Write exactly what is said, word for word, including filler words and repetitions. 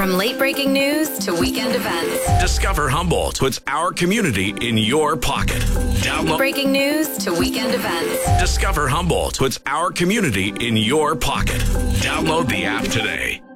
From late breaking news to weekend events. Discover Humboldt puts our community in your pocket. Download Breaking news to weekend events. Discover Humboldt puts our community in your pocket. Download the app today.